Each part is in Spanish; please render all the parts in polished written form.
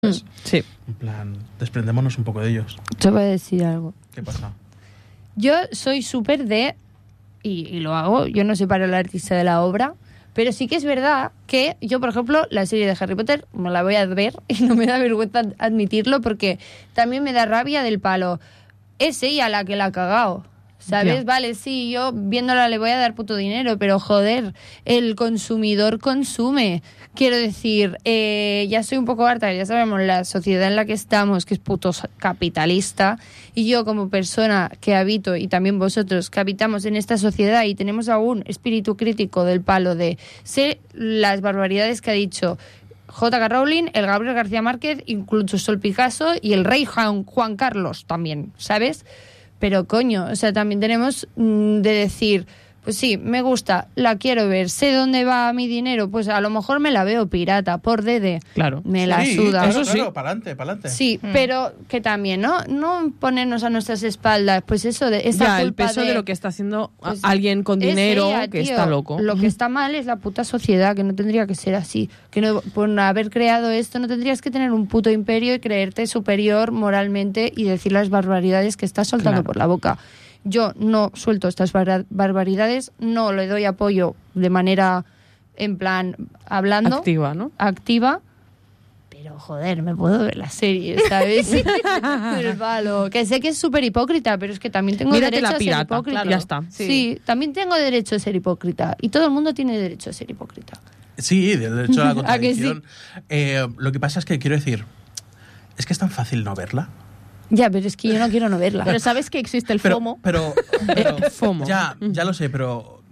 Sí. En plan, desprendémonos un poco de ellos. Te voy a decir algo. ¿Qué pasa? Yo soy súper de... Y lo hago, yo no separo al artista de la obra, pero sí que es verdad que yo, por ejemplo, la serie de Harry Potter me la voy a ver y no me da vergüenza admitirlo porque también me da rabia del palo. Es ella la que la ha cagado, ¿sabes? Ya. Vale, sí, yo viéndola le voy a dar puto dinero, pero joder, el consumidor consume. Quiero decir, ya estoy un poco harta, ya sabemos la sociedad en la que estamos, que es puto capitalista, y yo como persona que habito, y también vosotros que habitamos en esta sociedad y tenemos aún espíritu crítico del palo de sé las barbaridades que ha dicho J.K. Rowling, el Gabriel García Márquez, incluso Sol Picasso y el rey Juan Carlos también, ¿sabes? Pero coño, o sea, también tenemos de decir... Pues sí, me gusta, la quiero ver, sé dónde va mi dinero, pues a lo mejor me la veo pirata, por Dede. Claro. Me la Sí, suda. claro, Eso sí. claro, pa'lante, pa'lante. Sí, pero que también, ¿no? No ponernos a nuestras espaldas, pues eso de esa Ya, culpa el peso de lo que está haciendo pues, alguien con es dinero ella, que tío. está loco. Lo que está mal es la puta sociedad, que no tendría que ser así. Que no, por haber creado esto no tendrías que tener un puto imperio y creerte superior moralmente y decir las barbaridades que estás soltando Claro. por la boca. Yo no suelto estas barbaridades, no le doy apoyo de manera, en plan, hablando, Activa, ¿no? activa, pero joder, me puedo ver la serie, ¿sabes? El palo. Que sé que es súper hipócrita, pero es que también tengo Mírate derecho la a ser pirata, hipócrita. claro. Ya está. Sí, también tengo derecho a ser hipócrita. Y todo el mundo tiene derecho a ser hipócrita. Sí, de hecho a la ¿A que sí? contradicción. Lo que pasa es que quiero decir, es que es tan fácil no verla. Ya, pero es que yo no quiero no verla. Pero sabes que existe el Pero, FOMO. pero FOMO. Ya lo sé, pero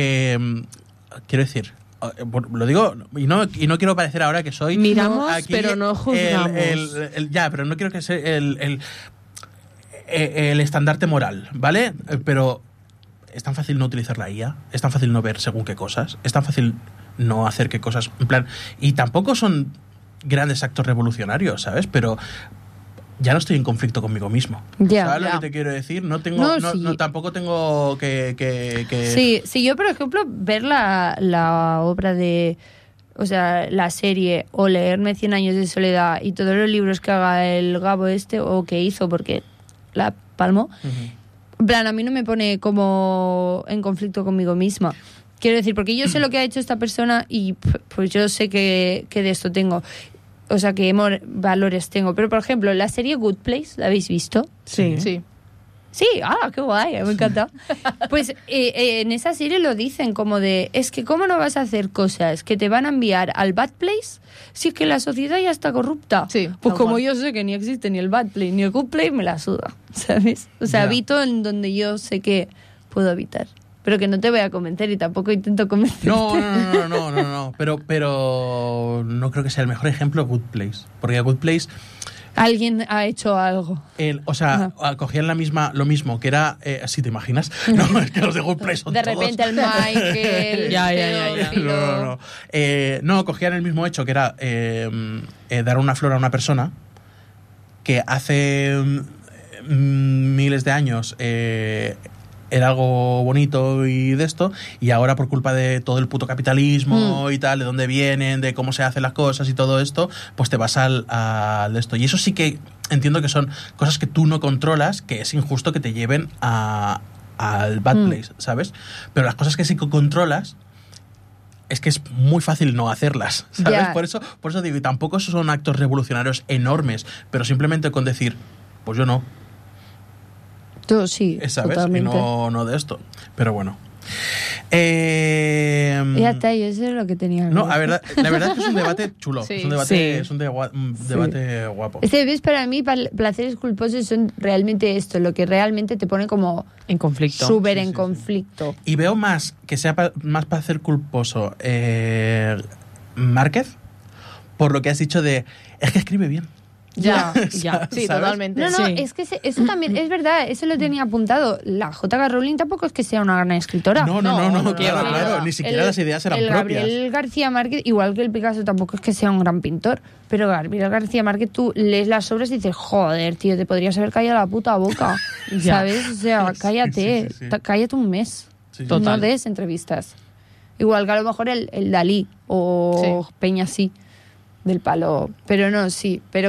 quiero decir, lo digo y no quiero parecer ahora que soy Miramos, aquí pero no juzgamos. Ya, pero no quiero que sea el estandarte moral, ¿vale? Pero es tan fácil no utilizar la IA, es tan fácil no ver según qué cosas, es tan fácil no hacer qué cosas, en plan, y tampoco son grandes actos revolucionarios, ¿sabes? Pero ya no estoy en conflicto conmigo mismo. Ya, ¿Sabes ya. lo que te quiero decir? No tengo, No, sí. tampoco tengo que... Sí, yo, por ejemplo, ver la obra de... O sea, la serie o leerme 100 años de soledad y todos los libros que haga el Gabo o que hizo porque la palmó, en plan, a mí no me pone como en conflicto conmigo misma. Quiero decir, porque yo sé lo que ha hecho esta persona y pues yo sé que de esto tengo... O sea, que valores tengo. Pero, por ejemplo, la serie Good Place, ¿la habéis visto? Sí. Sí. Sí, qué guay, me encanta. Pues en esa serie lo dicen como de, es que ¿cómo no vas a hacer cosas que te van a enviar al bad place si es que la sociedad ya está corrupta? Sí, Pues tal como cual. yo sé que ni existe ni el bad place ni el good place, me la suda, ¿sabes? O sea, Ya. habito en donde yo sé que puedo habitar. Pero que no te voy a convencer y tampoco intento convencerte. No. Pero no creo que sea el mejor ejemplo Good Place. Porque Good Place, Alguien ha hecho algo. cogían lo mismo, que era... ¿sí te imaginas? No, es que los de Good Place son De todos... repente el Michael... Ya. pedófilo. No, cogían el mismo hecho, que era dar una flor a una persona que hace miles de años... era algo bonito y de esto, y ahora por culpa de todo el puto capitalismo y tal, de dónde vienen, de cómo se hacen las cosas y todo esto, pues te vas al de esto. Y eso sí que entiendo que son cosas que tú no controlas, que es injusto que te lleven al bad place, ¿sabes? Pero las cosas que sí que controlas, es que es muy fácil no hacerlas, ¿sabes? Ya. Por eso digo, y tampoco son actos revolucionarios enormes, pero simplemente con decir, pues yo no, Tú sí, ¿sabes? totalmente. Y no de esto. Pero bueno. Ya está, yo eso es lo que tenía. No, la verdad es que es un debate chulo. Sí. Es un debate, Sí. es un debate guapo. ¿Ves? Para mí, placeres culposos son realmente esto, lo que realmente te pone como En conflicto. súper Sí, en sí, conflicto. Y veo más que sea más para hacer culposo Márquez, por lo que has dicho de... Es que escribe bien. Ya. Ya. Sí, ¿Sabes? totalmente. No, Sí. es que eso también es verdad, eso lo tenía apuntado. La J.K. Rowling tampoco es que sea una gran escritora. No, claro. Ni siquiera las ideas eran el propias. Gabriel García Márquez, igual que el Picasso, tampoco es que sea un gran pintor. Pero Gabriel García Márquez, tú lees las obras y dices, joder, tío, te podrías haber callado la puta boca. Ya. ¿Sabes? O sea, cállate. Sí. Cállate un mes. Sí, sí. No Total. des entrevistas. Igual que a lo mejor el Dalí o Sí. Peña sí. del palo. Pero no, sí, pero